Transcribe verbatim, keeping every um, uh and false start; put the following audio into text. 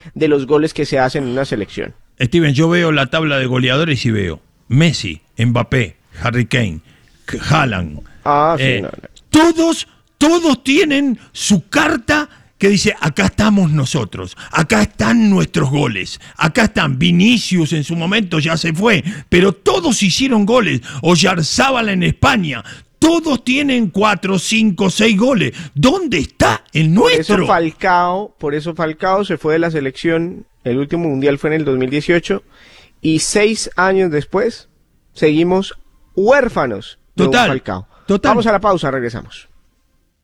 de los goles que se hacen en una selección. Steven, yo veo la tabla de goleadores y veo Messi, Mbappé, Harry Kane, Haaland. Ah, sí, eh, no, no. Todos, todos tienen su carta que dice, acá estamos nosotros, acá están nuestros goles, acá están. Vinicius en su momento ya se fue, pero todos hicieron goles. Oyarzábal en España, todos tienen cuatro, cinco, seis goles. ¿Dónde está el nuestro? Por eso Falcao, por eso Falcao se fue de la selección, el último mundial fue en el dos mil dieciocho, y seis años después seguimos huérfanos de Total, un Falcao. total. Vamos a la pausa, regresamos.